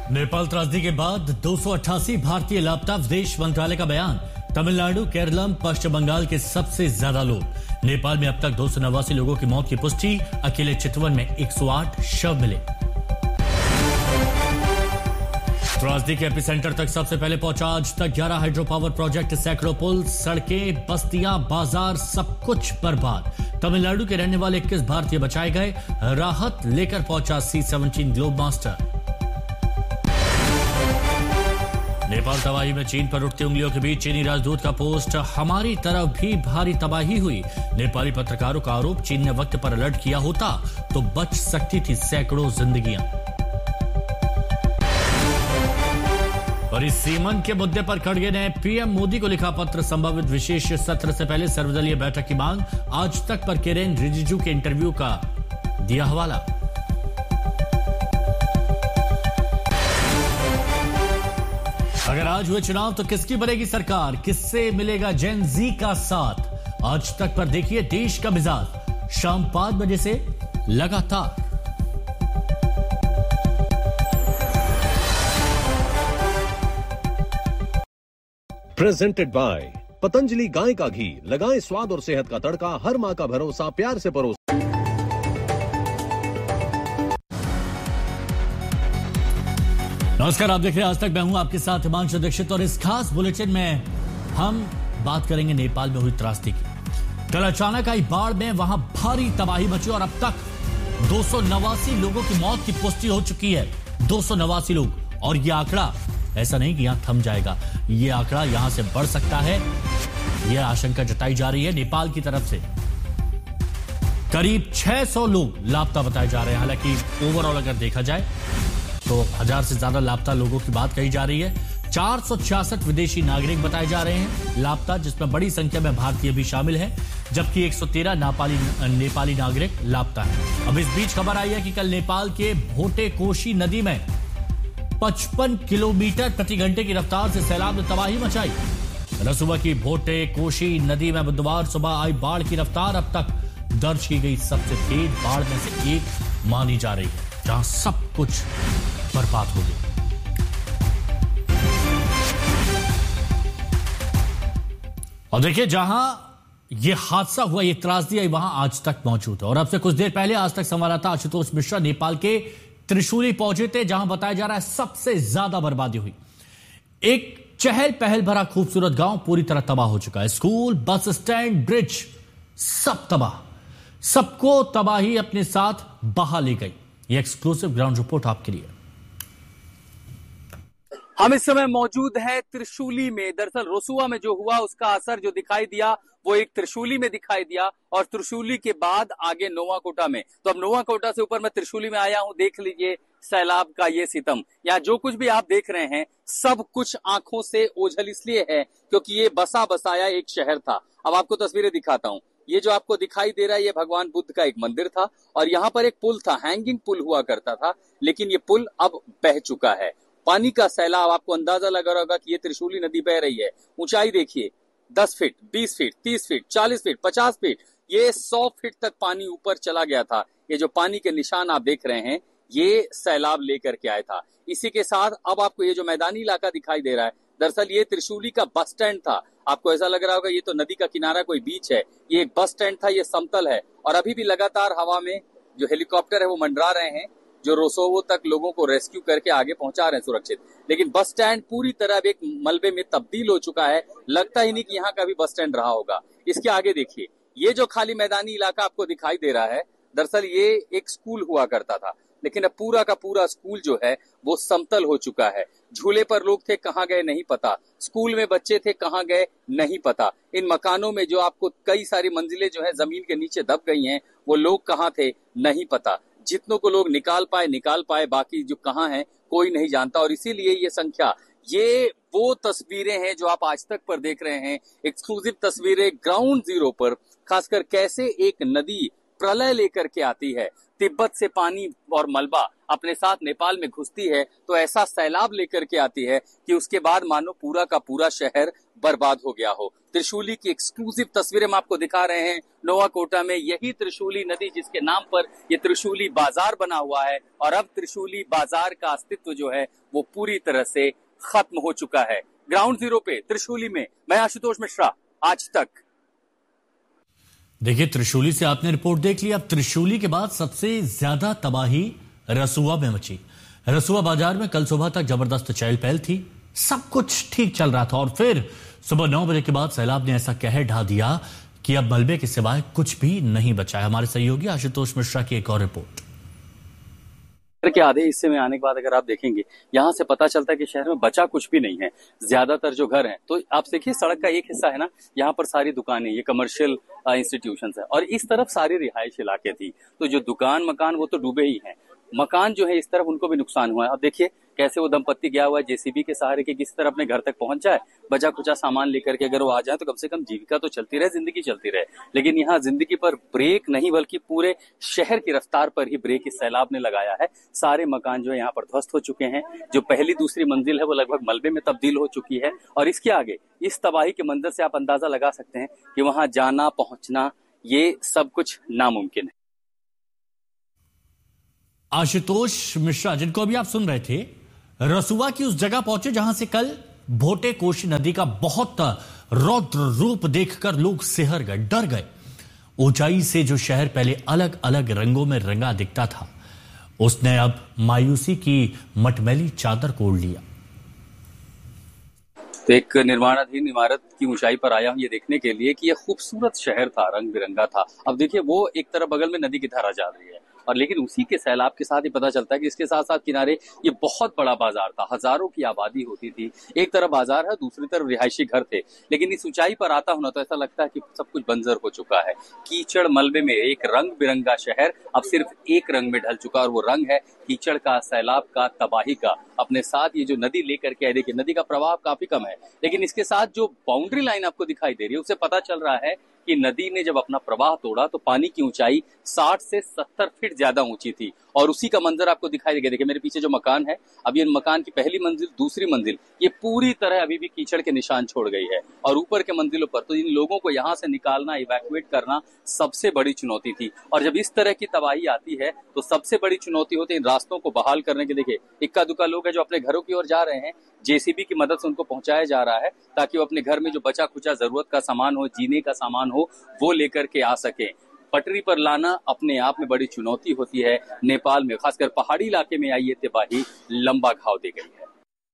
नेपाल त्रासदी के बाद 288 भारतीय लापता, विदेश मंत्रालय का बयान। तमिलनाडु, केरलम, पश्चिम बंगाल के सबसे ज्यादा लोग। नेपाल में अब तक 289 लोगों की मौत की पुष्टि। अकेले चितवन में 108 शव मिले। त्रासदी के एपिसेंटर तक सबसे पहले पहुंचा आज तक 11 हाइड्रो पावर प्रोजेक्ट, सैकड़ों पुल, सड़कें, बस्तियां, बाजार, सब कुछ बर्बाद। तमिलनाडु के रहने वाले 21 भारतीय बचाए गए। राहत लेकर पहुंचा C-17 ग्लोब मास्टर। नेपाल तबाही में चीन पर उठती उंगलियों के बीच चीनी राजदूत का पोस्ट, हमारी तरफ भी भारी तबाही हुई। नेपाली पत्रकारों का आरोप, चीन ने वक्त पर अलर्ट किया होता तो बच सकती थी सैकड़ों जिंदगियां। और इस सीमन के मुद्दे पर खड़गे ने पीएम मोदी को लिखा पत्र, संभावित विशेष सत्र से पहले सर्वदलीय बैठक की मांग। आज तक पर किरेन रिजिजू के इंटरव्यू का दिया हवाला। अगर आज हुए चुनाव तो किसकी बनेगी सरकार, किससे मिलेगा जेन जी का साथ? आज तक पर देखिए देश का मिजाज शाम 5 बजे से लगातार। प्रेजेंटेड बाय पतंजलि गाय का घी, लगाएं स्वाद और सेहत का तड़का, हर मां का भरोसा, प्यार से परोसा। नमस्कार, आप देख रहे हैं आज तक। मैं हूं आपके साथ हिमांशु दीक्षित और इस खास बुलेटिन में हम बात करेंगे नेपाल में हुई त्रासदी की। कल अचानक आई बाढ़ में वहां भारी तबाही मची और अब तक 289 लोगों की मौत की पुष्टि हो चुकी है। 289 लोग। और यह आंकड़ा ऐसा नहीं कि यहां थम जाएगा, यह आंकड़ा यहां से बढ़ सकता है, यह आशंका जताई जा रही है नेपाल की तरफ से। करीब 600 लोग लापता बताए जा रहे हैं। हालांकि ओवरऑल अगर देखा जाए तो 1000 से ज्यादा लापता लोगों की बात कही जा रही है। 466 विदेशी नागरिक बताए जा रहे हैं लापता, जिसमें बड़ी संख्या में भारतीय भी शामिल हैं, जबकि 113 नेपाली नागरिक लापता हैं। अब इस बीच खबर आई है कि कल नेपाल के भोटे कोशी नदी में 55 किलोमीटर प्रति घंटे की रफ्तार से सैलाब ने तबाही मचाई। रसुआ की भोटे कोशी नदी में बुधवार सुबह आई बाढ़ की रफ्तार अब तक दर्ज की गई सबसे तेज बाढ़ में से एक मानी जा रही है, जहां सब कुछ बर्बाद हो गया। और देखिए, जहां यह हादसा हुआ, यह त्रासदी आई, वहां आज तक मौजूद है। और अब से कुछ देर पहले आज तक संवाददाता आशुतोष मिश्रा नेपाल के त्रिशूली पहुंचे थे, जहां बताया जा रहा है सबसे ज्यादा बर्बादी हुई। एक चहल पहल भरा खूबसूरत गांव पूरी तरह तबाह हो चुका है। स्कूल, बस स्टैंड, ब्रिज, सब तबाह। सबको तबाही अपने साथ बहा ले गई। ये एक्सक्लूसिव ग्राउंड रिपोर्ट आपके लिए। हम इस समय मौजूद हैं त्रिशूली में। दरअसल रोसुआ में जो हुआ उसका असर जो दिखाई दिया वो एक त्रिशूली में दिखाई दिया, और त्रिशूली के बाद आगे नोवाकोटा में। तो अब नोवाकोटा से ऊपर मैं त्रिशूली में आया हूं। देख लीजिए सैलाब का ये सितम। यहाँ जो कुछ भी आप देख रहे हैं सब कुछ आंखों से ओझल इसलिए है क्योंकि ये बसा बसाया एक शहर था। अब आपको तस्वीरें दिखाता हूं। ये जो आपको दिखाई दे रहा है ये भगवान बुद्ध का एक मंदिर था, और यहाँ पर एक पुल था, हैंगिंग पुल हुआ करता था, लेकिन ये पुल अब बह चुका है। पानी का सैलाब, आपको अंदाजा लगा होगा कि ये त्रिशूली नदी बह रही है। ऊंचाई देखिए, 10 feet, 20 feet, 30 feet, 40 feet, 50 feet, ये 100 फीट तक पानी ऊपर चला गया था। ये जो पानी के निशान आप देख रहे हैं ये सैलाब लेकर के आया था। इसी के साथ अब आपको ये जो मैदानी इलाका दिखाई दे रहा है, दरअसल ये त्रिशूली का बस स्टैंड था। आपको ऐसा लग रहा होगा ये तो नदी का किनारा कोई बीच है, ये एक बस स्टैंड था, ये समतल है। और अभी भी लगातार हवा में जो हेलीकॉप्टर है वो मंडरा रहे हैं, जो रोसोवो तक लोगों को रेस्क्यू करके आगे पहुंचा रहे हैं सुरक्षित। लेकिन बस स्टैंड पूरी तरह एक मलबे में तब्दील हो चुका है। लगता ही नहीं कि यहाँ का भी बस स्टैंड रहा होगा। इसके आगे देखिए, ये जो खाली मैदानी इलाका आपको दिखाई दे रहा है, दरअसल ये एक स्कूल हुआ करता था, लेकिन अब पूरा का पूरा स्कूल जो है वो समतल हो चुका है। झूले पर लोग थे, कहाँ गए नहीं पता। स्कूल में बच्चे थे, कहाँ गए नहीं पता। इन मकानों में जो आपको कई सारी मंजिलें जो है जमीन के नीचे दब गई हैं, वो लोग कहाँ थे नहीं पता। जितनों को लोग निकाल पाए, बाकी जो कहाँ हैं कोई नहीं जानता। और इसीलिए ये संख्या, ये वो तस्वीरें हैं जो आप आज तक पर देख रहे हैं, एक्सक्लूसिव तस्वीरें ग्राउंड जीरो पर। खासकर कैसे एक नदी प्रलय लेकर के आती है, तिब्बत से पानी और मलबा अपने साथ नेपाल में घुसती है, तो ऐसा सैलाब लेकर के आती है कि उसके बाद मानो पूरा का पूरा शहर बर्बाद हो गया हो। त्रिशूली की एक्सक्लूसिव तस्वीरें हम आपको दिखा रहे हैं नोवाकोटा में। यही त्रिशूली नदी जिसके नाम पर ये त्रिशूली बाजार बना हुआ है, और अब त्रिशूली बाजार का अस्तित्व जो है वो पूरी तरह से खत्म हो चुका है। ग्राउंड जीरो पे त्रिशूली में मैं आशुतोष मिश्रा, आज तक। देखिए, त्रिशूली से आपने रिपोर्ट देख ली। अब त्रिशूली के बाद सबसे ज्यादा तबाही रसुआ में मची। रसुआ बाजार में कल सुबह तक जबरदस्त चहल पहल थी, सब कुछ ठीक चल रहा था, और फिर सुबह 9 बजे के बाद सैलाब ने ऐसा कहर ढा दिया कि अब मलबे के सिवाय कुछ भी नहीं बचा है। हमारे सहयोगी आशुतोष मिश्रा की एक और रिपोर्ट। के आधे हिस्से में आने के बाद अगर आप देखेंगे, यहाँ से पता चलता है कि शहर में बचा कुछ भी नहीं है। ज्यादातर जो घर हैं, तो आप देखिए सड़क का एक हिस्सा है ना, यहाँ पर सारी दुकानें, ये कमर्शियल इंस्टीट्यूशंस है, और इस तरफ सारी रिहायश इलाके थी। तो जो दुकान मकान वो तो डूबे ही हैं, मकान जो है इस तरफ उनको भी नुकसान हुआ है। अब देखिए कैसे वो दंपत्ति गया हुआ है जेसीबी के सहारे के किसी तरह अपने घर तक पहुंच जाए, बचा खुचा सामान लेकर के अगर वो आ जाए तो कम से कम जीविका तो चलती रहे, जिंदगी चलती रहे। लेकिन यहाँ जिंदगी पर ब्रेक नहीं बल्कि पूरे शहर की रफ्तार पर ही ब्रेक इस सैलाब ने लगाया है। सारे मकान जो है यहाँ पर ध्वस्त हो चुके हैं। जो पहली दूसरी मंजिल है वो लगभग मलबे में तब्दील हो चुकी है, और इसके आगे इस तबाही के मंजर से आप अंदाजा लगा सकते हैं कि वहां जाना पहुंचना ये सब कुछ नामुमकिन है। आशुतोष मिश्रा, जिनको अभी आप सुन रहे थे, रसुआ की उस जगह पहुंचे जहां से कल भोटे कोशी नदी का बहुत रौद्र रूप देखकर लोग सिहर गए, डर गए। ऊंचाई से जो शहर पहले अलग अलग रंगों में रंगा दिखता था, उसने अब मायूसी की मटमैली चादर को ओढ़ लिया। तो एक निर्माणाधीन इमारत की ऊंचाई पर आया हूं ये देखने के लिए कि यह खूबसूरत शहर था, रंग बिरंगा था। अब देखिए वो एक तरफ बगल में नदी की धारा जा रही है, और लेकिन उसी के सैलाब के साथ ही पता चलता है कि इसके साथ साथ किनारे ये बहुत बड़ा बाजार था, हजारों की आबादी होती थी। एक तरफ बाजार है, दूसरी तरफ रिहायशी घर थे। लेकिन इस ऊंचाई पर आता हूं ना तो ऐसा लगता है कि सब कुछ बंजर हो चुका है। कीचड़ मलबे में एक रंग बिरंगा शहर अब सिर्फ एक रंग में ढल चुका, और वो रंग है कीचड़ का, सैलाब का, तबाही का। अपने साथ ये जो नदी लेकर के आए, देखिए नदी का प्रवाह काफी कम है, लेकिन इसके साथ जो बाउंड्री लाइन आपको दिखाई दे रही है उससे पता चल रहा है कि नदी ने जब अपना प्रवाह तोड़ा तो पानी की ऊंचाई 60 से 70 फीट ज्यादा ऊंची थी, और उसी का मंजर आपको दिखाई देगा। देखिए मेरे पीछे जो मकान है, अब ये मकान की पहली मंजिल, दूसरी मंजिल, ये पूरी तरह अभी भी कीचड़ के निशान छोड़ गई है, और ऊपर के मंजिलों पर तो इन लोगों को यहाँ से निकालना, इवैक्यूएट करना सबसे बड़ी चुनौती थी। और जब इस तरह की तबाही आती है तो सबसे बड़ी चुनौती होती है इन रास्तों को बहाल करने की। देखिए इक्का दुक्का लोग हैं जो अपने घरों की ओर जा रहे हैं, जेसीबी की मदद से उनको पहुंचाया जा रहा है ताकि वो अपने घर में जो बचा खुचा जरूरत का सामान हो, जीने का सामान हो, वो लेकर के आ सके। पटरी पर लाना अपने आप में बड़ी चुनौती होती है। नेपाल में खासकर पहाड़ी इलाके में आई ये तबाही लंबा घाव दे गई है।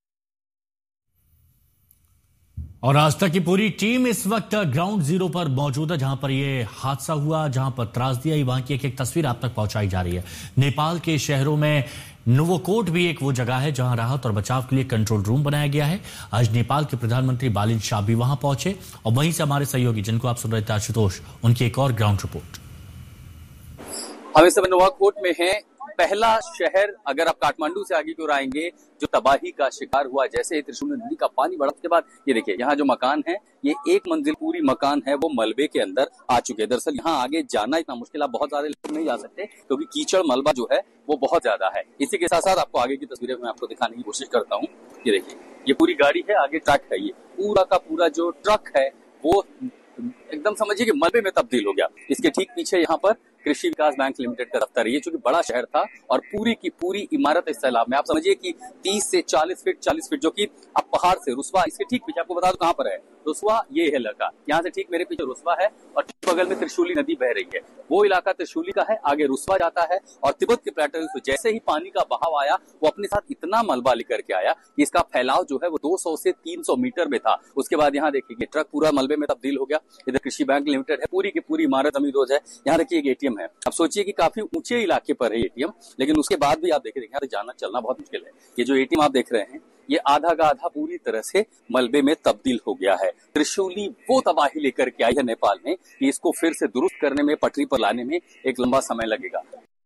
और आज तक की पूरी टीम इस वक्त ग्राउंड जीरो पर मौजूद है, जहां पर यह हादसा हुआ, जहां पर त्रासदी आई, वहां की एक एक तस्वीर आप तक पहुंचाई जा रही है। नेपाल के शहरों में नोवाकोट भी एक वो जगह है जहां राहत और बचाव के लिए कंट्रोल रूम बनाया गया है। आज नेपाल के प्रधानमंत्री बालिन शाह भी वहां पहुंचे, और वहीं से हमारे सहयोगी, जिनको आप सुन रहे थे आशुतोष, उनकी एक और ग्राउंड रिपोर्ट। हम इस समय नोवाकोट में हैं। पहला शहर, अगर आप काठमांडू से आगे की ओर आएंगे, जो तबाही का शिकार हुआ जैसे ही त्रिशूली नदी का पानी बढ़ा, उसके बाद ये देखिए यहाँ जो मकान है, ये एक मंजिल पूरी मकान है, वो मलबे के अंदर आ चुके हैं। दरअसल यहाँ आगे जाना इतना मुश्किल, आप बहुत ज्यादा लोग नहीं जा सकते क्योंकि कीचड़ मलबा जो है वो बहुत ज्यादा है। इसी के साथ साथ आपको आगे की तस्वीरें मैं आपको दिखाने की कोशिश करता हूँ। ये देखिए ये पूरी गाड़ी है, आगे ट्रक है, ये पूरा का पूरा जो ट्रक है वो एकदम समझिए कि मलबे में तब्दील हो गया। इसके ठीक पीछे यहाँ पर कृषि विकास बैंक लिमिटेड का दफ्तर है। ये चूंकि बड़ा शहर था और पूरी की पूरी इमारत इस सैलाब में, आप समझिए कि 30 से 40 फीट जो कि अब पहाड़ से रुस्वा, इसके ठीक पीछे आपको बता दो कहाँ पर है रुस्वा, ये है इलाका। यहाँ से ठीक मेरे पीछे रुस्वा है और ठीक बगल में त्रिशूली नदी बह रही है। वो इलाका त्रिशूली का है, आगे रुस्वा जाता है और तिब्बत के प्लेटो से जैसे ही पानी का बहाव आया वो अपने साथ इतना मलबा लेकर के आया, इसका फैलाव जो है वो 200 से 300 मीटर में था। उसके बाद यहाँ देखिए ट्रक पूरा मलबे में तब्दील हो गया। इधर कृषि बैंक लिमिटेड है, पूरी की पूरी इमारत अमीरोज है। यहाँ देखिए एक एटीएम है। अब सोचिए कि काफी ऊंचे इलाके पर है एटीएम, लेकिन उसके बाद भी आप देखिए यहाँ से जाना चलना बहुत मुश्किल है। ये जो एटीएम आप देख रहे हैं ये आधा का आधा पूरी तरह से मलबे में तब्दील हो गया है। त्रिशूली वो तबाही लेकर के आई है नेपाल में कि इसको फिर से दुरुस्त करने में, पटरी पर लाने में एक लंबा समय लगेगा।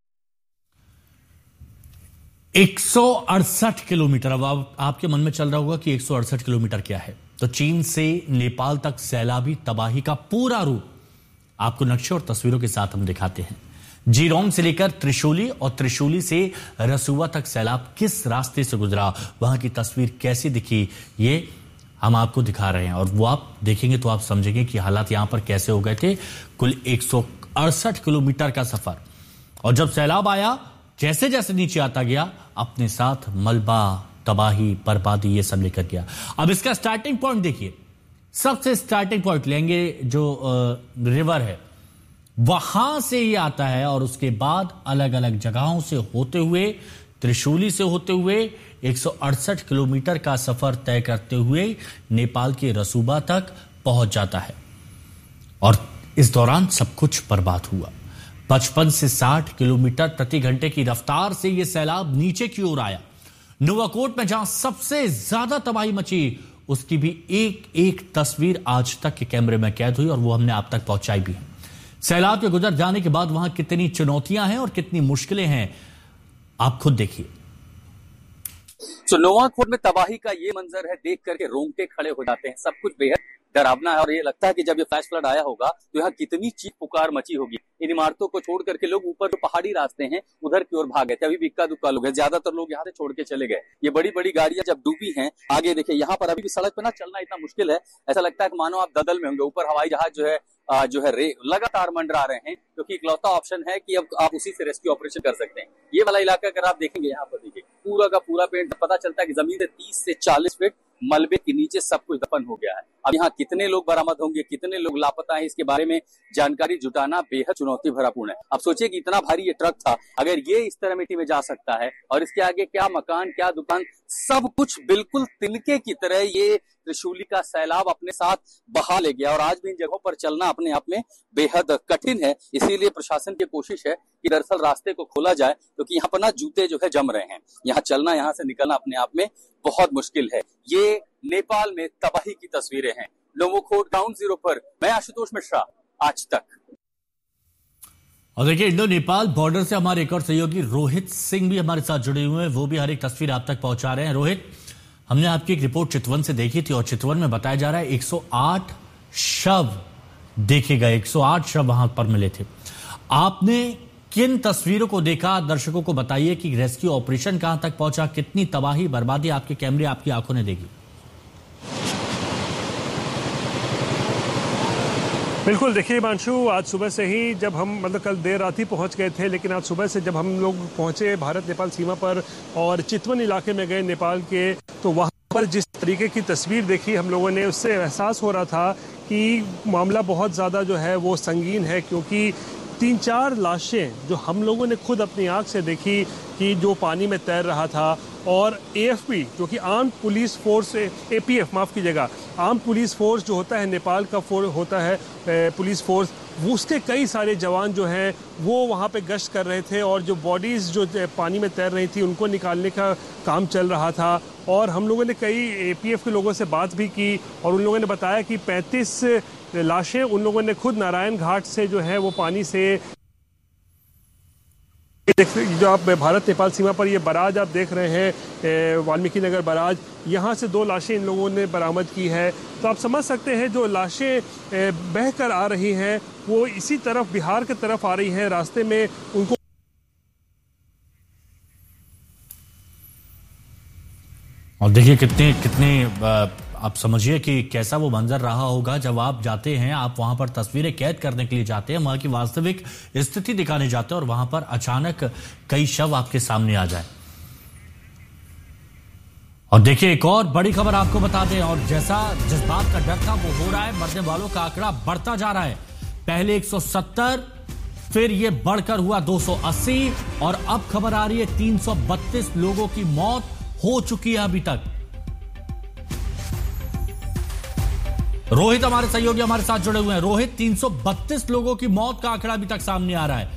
168 किलोमीटर। अब आपके मन में चल रहा होगा कि 168 किलोमीटर क्या है, तो चीन से नेपाल तक सैलाबी तबाही का पूरा रूप आपको नक्शे और तस्वीरों के साथ हम दिखाते हैं। जीरोंग से लेकर त्रिशूली और त्रिशूली से रसुआ तक सैलाब किस रास्ते से गुजरा, वहां की तस्वीर कैसी दिखी, ये हम आपको दिखा रहे हैं और वो आप देखेंगे तो आप समझेंगे कि हालात यहां पर कैसे हो गए थे। कुल 168 किलोमीटर का सफर, और जब सैलाब आया जैसे जैसे नीचे आता गया अपने साथ मलबा, तबाही, बर्बादी ये सब लेकर गया। अब इसका स्टार्टिंग पॉइंट देखिए, सबसे स्टार्टिंग पॉइंट लेंगे जो रिवर है वहां से ही आता है और उसके बाद अलग अलग जगहों से होते हुए, त्रिशूली से होते हुए 168 किलोमीटर का सफर तय करते हुए नेपाल के रसूबा तक पहुंच जाता है। और इस दौरान सब कुछ बर्बाद हुआ। 55 से 60 किलोमीटर प्रति घंटे की रफ्तार से यह सैलाब नीचे की ओर आया। नुवाकोट में जहां सबसे ज्यादा तबाही मची, उसकी भी एक एक तस्वीर आज तक के कैमरे में कैद हुई और वो हमने आप तक पहुंचाई भी है। सैलाब के गुजर जाने के बाद वहां कितनी चुनौतियां हैं और कितनी मुश्किलें हैं, आप खुद देखिए। तो नुवाकोट में तबाही का ये मंजर है, देख करके रोंगटे खड़े हो जाते हैं। सब कुछ बेहद डरावना है और ये लगता है कि जब ये फ्लैश फ्लड आया होगा तो यहाँ कितनी चीख पुकार मची होगी। इन इमारतों को छोड़ करके लोग ऊपर जो पहाड़ी रास्ते हैं उधर की ओर भाग गए थे। अभी भी इक्का दुक्का लोग हैं, ज्यादातर लोग यहाँ से छोड़ के चले गए। ये बड़ी बड़ी गाड़ियां जब डूबी हैं, आगे देखिए यहाँ पर अभी भी सड़क पे ना चलना इतना मुश्किल है, ऐसा लगता है कि मानो आप दलदल में होंगे। ऊपर हवाई जहाज जो है लगातार मंडरा रहे हैं, क्योंकि इकलौता ऑप्शन है कि अब आप उसी से रेस्क्यू ऑपरेशन कर सकते हैं। ये वाला इलाका अगर आप देखेंगे, यहाँ पर देखिए पूरा का पूरा पेड़, पता चलता है कि जमीन से 30 से 40 फीट मलबे के नीचे सब कुछ दफन हो गया है। अब यहाँ कितने लोग बरामद होंगे, कितने लोग लापता हैं, इसके बारे में जानकारी जुटाना बेहद चुनौती भरापूर्ण है। अब सोचिए कि इतना भारी ये ट्रक था, अगर ये इस तरह मिट्टी में जा सकता है और इसके आगे क्या मकान, क्या दुकान, सब कुछ बिल्कुल तिनके की तरह ये त्रिशूली का सैलाब अपने साथ बहा ले गया। और आज भी इन जगहों पर चलना अपने आप में बेहद कठिन है। इसीलिए प्रशासन की कोशिश है कि दरअसल रास्ते को खोला जाए, क्योंकि यहाँ पर ना जूते जो है जम रहे हैं। यहाँ चलना, यहाँ से निकलना अपने आप में बहुत मुश्किल है। ये नेपाल में तबाही की तस्वीरें हैं। नुवाकोट ग्राउंड जीरो पर मैं आशुतोष मिश्रा, आज तक। और देखिए, इंडो नेपाल बॉर्डर से हमारे एक और सहयोगी रोहित सिंह भी हमारे साथ जुड़े हुए हैं, वो भी हर एक तस्वीर आप तक पहुंचा रहे हैं। रोहित, हमने आपकी एक रिपोर्ट चितवन से देखी थी और चितवन में बताया जा रहा है 108 शव देखे गए, 108 शव वहां पर मिले थे। आपने किन तस्वीरों को देखा, दर्शकों को बताइए कि रेस्क्यू ऑपरेशन कहां तक पहुंचा, कितनी तबाही बर्बादी आपके कैमरे, आपकी आंखों ने देखी। बिल्कुल, देखिए हिमांशु, आज सुबह से ही जब हम कल देर रात ही पहुंच गए थे, लेकिन आज सुबह से जब हम लोग पहुंचे भारत नेपाल सीमा पर और चितवन इलाके में गए नेपाल के, तो वहां पर जिस तरीके की तस्वीर देखी हम लोगों ने, उससे एहसास हो रहा था कि मामला बहुत ज़्यादा जो है वो संगीन है। क्योंकि 3-4 लाशें जो हम लोगों ने खुद अपनी आंख से देखी कि जो पानी में तैर रहा था, और AFP जो कि आर्म्ड पुलिस फोर्स, APF माफ़ कीजिएगा, आर्म्ड पुलिस फोर्स जो होता है नेपाल का होता है पुलिस फोर्स, उसके कई सारे जवान जो हैं वो वहाँ पे गश्त कर रहे थे और जो बॉडीज़ जो पानी में तैर रही थी उनको निकालने का काम चल रहा था। और हम लोगों ने कई APF के लोगों से बात भी की और उन लोगों ने बताया कि 35 लाशें उन लोगों ने खुद नारायण घाट से जो है वो पानी से, जो आप भारत नेपाल सीमा पर ये बराज आप देख रहे हैं, वाल्मीकि नगर बराज, यहाँ से 2 लाशें इन लोगों ने बरामद की है। तो आप समझ सकते हैं जो लाशें बह कर आ रही हैं वो इसी तरफ बिहार की तरफ आ रही हैं, रास्ते में उनको। और देखिए कितने आप समझिए कि कैसा वो मंजर रहा होगा जब आप जाते हैं, आप वहां पर तस्वीरें कैद करने के लिए जाते हैं, वहां की वास्तविक स्थिति दिखाने जाते हैं और वहां पर अचानक कई शव आपके सामने आ जाए। और देखिए, एक और बड़ी खबर आपको बता दें, और जिस बात का डर था वो हो रहा है, मरने वालों का आंकड़ा बढ़ता जा रहा है। पहले 170, फिर ये बढ़कर हुआ 280 और अब खबर आ रही है 332 लोगों की मौत हो चुकी है अभी तक। रोहित हमारे सहयोगी हमारे साथ जुड़े हुए हैं। रोहित, 332 लोगों की मौत का आंकड़ा अभी तक सामने आ रहा है।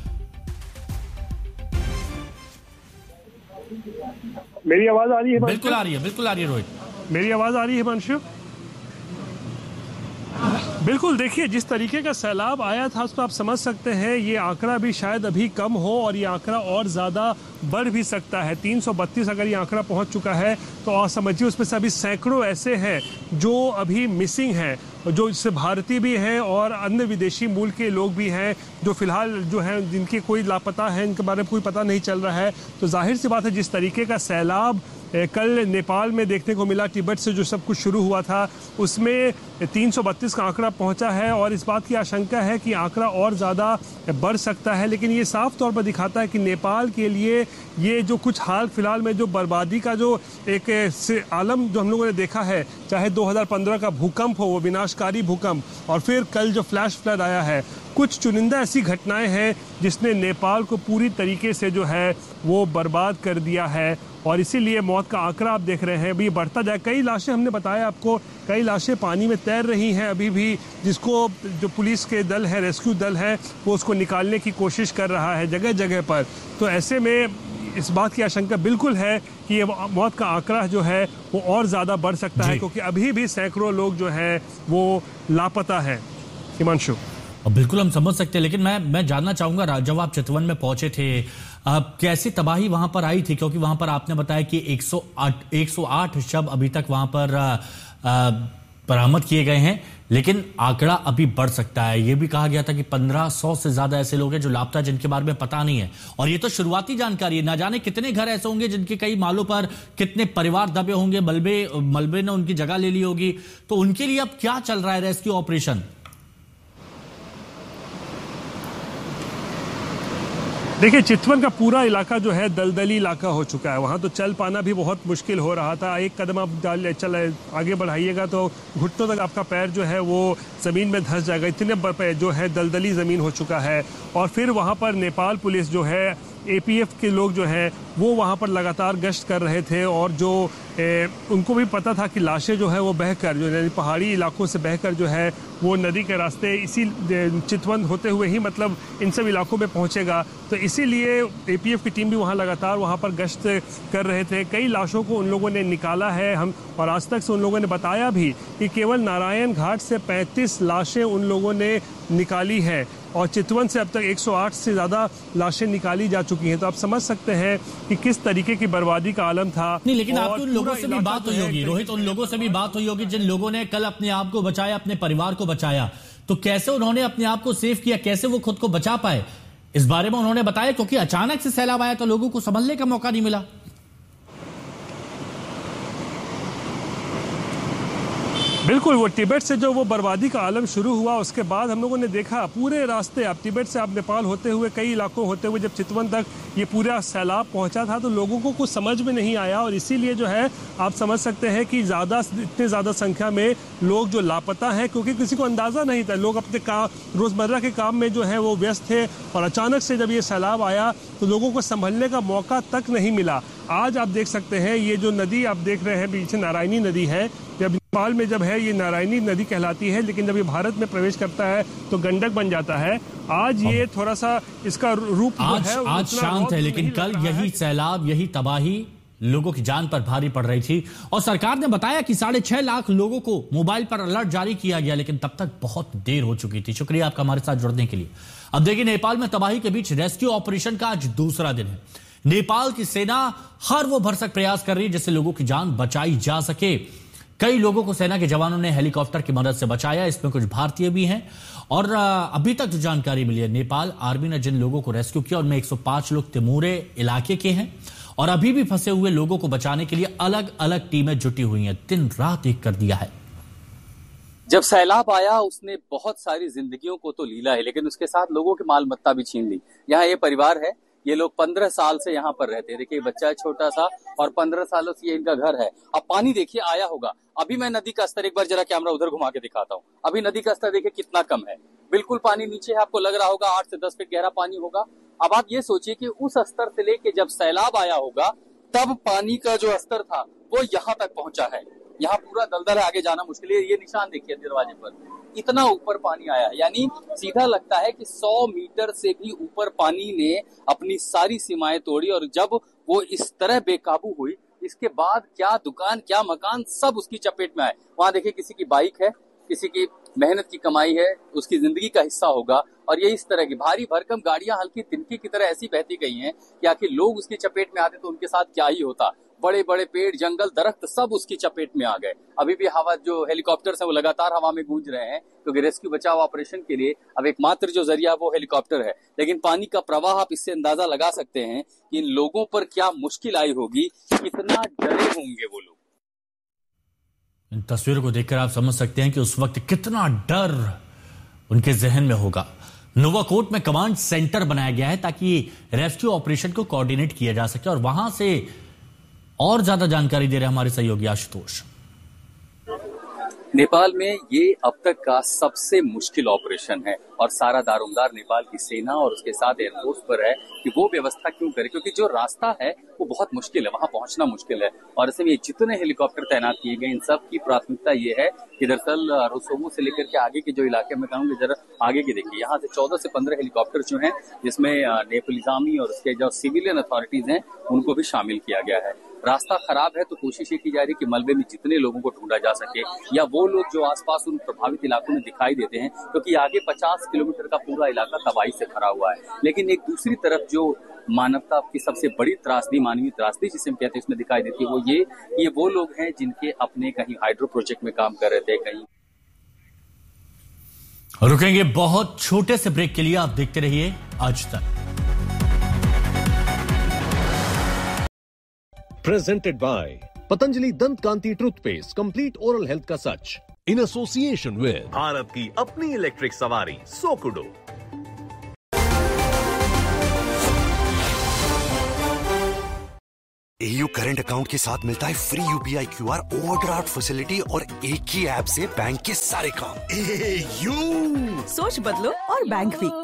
मेरी आवाज आ रही है? बिल्कुल आ रही है, बिल्कुल आ रही है रोहित। मेरी आवाज आ रही है हिमांशु? बिल्कुल, देखिए जिस तरीके का सैलाब आया था उसको आप समझ सकते हैं ये आंकड़ा भी शायद अभी कम हो और ये आंकड़ा और ज़्यादा बढ़ भी सकता है। 332 अगर ये आंकड़ा पहुंच चुका है तो आप समझिए उसमें से अभी सैकड़ों ऐसे हैं जो अभी मिसिंग हैं, जो इससे भारतीय भी हैं और अन्य विदेशी मूल के लोग भी हैं जो फिलहाल जो हैं जिनके कोई लापता है, इनके बारे में कोई पता नहीं चल रहा है। तो जाहिर सी बात है जिस तरीके का सैलाब कल नेपाल में देखने को मिला, तिब्बत से जो सब कुछ शुरू हुआ था उसमें 332 का आंकड़ा पहुंचा है और इस बात की आशंका है कि आंकड़ा और ज़्यादा बढ़ सकता है। लेकिन ये साफ तौर पर दिखाता है कि नेपाल के लिए ये जो कुछ हाल फिलहाल में जो बर्बादी का जो एक आलम जो हम लोगों ने देखा है, चाहे 2015 का भूकंप हो, वो विनाशकारी भूकंप, और फिर कल जो फ्लैश फ्लड आया है, कुछ चुनिंदा ऐसी घटनाएं हैं जिसने नेपाल को पूरी तरीके से जो है वो बर्बाद कर दिया है और इसीलिए मौत का आंकड़ा आप देख रहे हैं अभी बढ़ता जाए। कई लाशें, हमने बताया आपको, कई लाशें पानी में तैर रही हैं अभी भी, जिसको जो पुलिस के दल है, रेस्क्यू दल है, वो उसको निकालने की कोशिश कर रहा है जगह जगह पर। तो ऐसे में इस बात की आशंका बिल्कुल है कि ये मौत का आंकड़ा जो है वो और ज़्यादा बढ़ सकता है, क्योंकि अभी भी सैकड़ों लोग जो है वो लापता है। हिमांशु, बिल्कुल हम समझ सकते हैं, लेकिन मैं जानना चाहूंगा जब आप चितवन में पहुंचे थे कैसी तबाही वहां पर आई थी, क्योंकि वहां पर आपने बताया कि 108 शव अभी तक वहां पर बरामद किए गए हैं, लेकिन आंकड़ा अभी बढ़ सकता है। यह भी कहा गया था कि 1500 से ज्यादा ऐसे लोग हैं जो लापता, जिनके बारे में पता नहीं है, और ये तो शुरुआती जानकारी है। ना जाने कितने घर ऐसे होंगे जिनके कई मालों पर कितने परिवार दबे होंगे, मलबे ने उनकी जगह ले ली होगी। तो उनके लिए अब क्या चल रहा है रेस्क्यू ऑपरेशन? देखिए, चितवन का पूरा इलाका जो है दलदली इलाका हो चुका है। वहाँ तो चल पाना भी बहुत मुश्किल हो रहा था। एक कदम आप आगे बढ़ाइएगा तो घुटनों तक आपका पैर जो है वो ज़मीन में धंस जाएगा, इतने जो है दलदली ज़मीन हो चुका है। और फिर वहाँ पर नेपाल पुलिस जो है, APF के लोग जो हैं वो वहाँ पर लगातार गश्त कर रहे थे और जो उनको भी पता था कि लाशें जो है वो बहकर, जो पहाड़ी इलाकों से बहकर जो है वो नदी के रास्ते इसी चितवन होते हुए ही मतलब इन सब इलाकों में पहुँचेगा। तो इसीलिए APF की टीम भी वहाँ लगातार वहाँ पर गश्त कर रहे थे। कई लाशों को उन लोगों ने निकाला है, हम और आज तक से उन लोगों ने बताया भी कि केवल नारायण घाट से 35 लाशें उन लोगों ने निकाली है और चितवन से अब तक 108 से ज़्यादा लाशें निकाली जा चुकी हैं। तो आप समझ सकते हैं कि किस तरीके की बर्बादी का आलम था। नहीं, लेकिन आपकी उन लोगों से भी बात हुई होगी रोहित, उन लोगों से भी बात हुई होगी जिन लोगों ने कल अपने आप को बचाया, अपने परिवार को बचाया। तो कैसे उन्होंने अपने आप को सेव किया, कैसे वो खुद को बचा पाए, इस बारे में उन्होंने बताया, क्योंकि अचानक से सैलाब आया तो लोगों को संभलने का मौका नहीं मिला। बिल्कुल, वो तिब्बत से जो वो बर्बादी का आलम शुरू हुआ उसके बाद हम लोगों ने देखा पूरे रास्ते, अब तिब्बत से आप नेपाल होते हुए कई इलाकों होते हुए जब चितवन तक ये पूरा सैलाब पहुंचा था तो लोगों को कुछ समझ में नहीं आया और इसीलिए जो है आप समझ सकते हैं कि इतने ज़्यादा संख्या में लोग जो लापता हैं, क्योंकि किसी को अंदाज़ा नहीं था। लोग अपने रोज़मर्रा के काम में जो है वो व्यस्त थे और अचानक से जब ये सैलाब आया तो लोगों को संभलने का मौका तक नहीं मिला। आज आप देख सकते हैं ये जो नदी आप देख रहे हैं पीछे, नारायणी नदी है। जब नेपाल में जब है ये नारायणी नदी कहलाती है, लेकिन जब ये भारत में प्रवेश करता है तो गंडक बन जाता है। आज ये थोड़ा सा इसका रूप आज शांत है, लेकिन कल यही सैलाब, यही तबाही लोगों की जान पर भारी पड़ रही थी और सरकार ने बताया कि 6.5 लाख लोगों को मोबाइल पर अलर्ट जारी किया गया, लेकिन तब तक बहुत देर हो चुकी थी। शुक्रिया आपका हमारे साथ जुड़ने के लिए। अब देखिए, नेपाल में तबाही के बीच रेस्क्यू ऑपरेशन का आज दूसरा दिन है। नेपाल की सेना हर वो भरसक प्रयास कर रही है जिससे लोगों की जान बचाई जा सके। कई लोगों को सेना के जवानों ने हेलीकॉप्टर की मदद से बचाया, इसमें कुछ भारतीय भी हैं। और अभी तक जो जानकारी मिली है, नेपाल आर्मी ने जिन लोगों को रेस्क्यू किया उनमें 105 लोग तिमोरे इलाके के हैं और अभी भी फंसे हुए लोगों को बचाने के लिए अलग अलग टीमें जुटी हुई हैं। दिन रात एक कर दिया है। जब सैलाब आया उसने बहुत सारी जिंदगियों को तो लीला है, लेकिन उसके साथ लोगों की माल मत्ता भी छीन ली। यहाँ ये परिवार है, ये लोग 15 साल से यहाँ पर रहते हैं। देखिए, बच्चा है छोटा सा और 15 सालों से ये इनका घर है। अब पानी देखिए आया होगा। अभी मैं नदी का स्तर, एक बार जरा कैमरा उधर घुमा के दिखाता हूँ। अभी नदी का स्तर देखिए कितना कम है, बिल्कुल पानी नीचे है। आपको लग रहा होगा 8 से 10 फीट गहरा पानी होगा। अब आप ये सोचिए कि उस स्तर से लेके जब सैलाब आया होगा तब पानी का जो स्तर था वो यहाँ तक पहुंचा है। यहाँ पूरा दलदल है, आगे जाना मुश्किल है। ये निशान देखिए दरवाजे पर, इतना ऊपर पानी आया, यानी सीधा लगता है कि 100 मीटर से भी ऊपर पानी ने अपनी सारी सीमाएं तोड़ी। और जब वो इस तरह बेकाबू हुई, इसके बाद क्या दुकान क्या मकान सब उसकी चपेट में आए। वहां देखिए किसी की बाइक है, किसी की मेहनत की कमाई है, उसकी जिंदगी का हिस्सा होगा। और ये इस तरह की भारी भरकम गाड़ियां हल्की तिनकी की तरह ऐसी बहती गई हैं कि आखिर लोग उसकी चपेट में आते तो उनके साथ क्या ही होता। बड़े बड़े पेड़, जंगल, दरख्त सब उसकी चपेट में आ गए। अभी भी हवा, जो हेलीकॉप्टर्स हैं वो लगातार हवा में गूंज रहे हैं, क्योंकि रेस्क्यू बचाव ऑपरेशन के लिए अब एकमात्र जो जरिया वो हेलीकॉप्टर है। लेकिन पानी का प्रवाह, आप इससे अंदाजा लगा सकते हैं कि इन लोगों पर क्या मुश्किल आई होगी, कितना डरे होंगे वो लोग। इन तस्वीरों को देखकर आप समझ सकते हैं कि उस वक्त कितना डर उनके जहन में होगा। नोवाकोट में कमांड सेंटर बनाया गया है ताकि रेस्क्यू ऑपरेशन को कोऑर्डिनेट किया जा सके, और वहां से और ज्यादा जानकारी दे रहे हमारे सहयोगी आशुतोष। नेपाल में ये अब तक का सबसे मुश्किल ऑपरेशन है और सारा दारोमदार नेपाल की सेना और उसके साथ एयरफोर्स पर है कि वो व्यवस्था क्यों करे, क्योंकि जो रास्ता है वो बहुत मुश्किल है, वहां पहुंचना मुश्किल है। और ऐसे में जितने हेलीकॉप्टर तैनात किए गए, इन सब की प्राथमिकता ये है कि दरअसल रोसोवो से लेकर के आगे के जो इलाके में कहूँगी, जरा आगे की देखिए, यहाँ से 14 से 15 हेलीकॉप्टर जो हैं, जिसमें नेपाली आर्मी और उसके जो सिविलियन अथॉरिटीज हैं उनको भी शामिल किया गया है। रास्ता खराब है तो कोशिश ये की जा रही है कि मलबे में जितने लोगों को ढूंढा जा सके, या वो लोग जो आसपास उन प्रभावित इलाकों में दिखाई देते हैं, क्योंकि आगे 50 किलोमीटर का पूरा इलाका तबाही से भरा हुआ है। लेकिन एक दूसरी तरफ जो मानवता की सबसे बड़ी त्रासदी, मानवीय त्रासदी जिसे हम कहते हैं, इसमें दिखाई देती है वो ये वो लोग हैं जिनके अपने कहीं हाइड्रो प्रोजेक्ट में काम कर रहे थे, कहीं। रुकेंगे बहुत छोटे से ब्रेक के लिए, आप देखते रहिए आज तक। Presented by पतंजलि दंत कांति टूथपेस्ट, कंप्लीट ओरल हेल्थ का सच, इन एसोसिएशन विद भारत की अपनी इलेक्ट्रिक सवारी सोकुडो। AU करंट अकाउंट के साथ मिलता है free UPI QR overdraft facility और एक ही ऐप से बैंक के सारे काम। AU सोच बदलो और बैंक भी।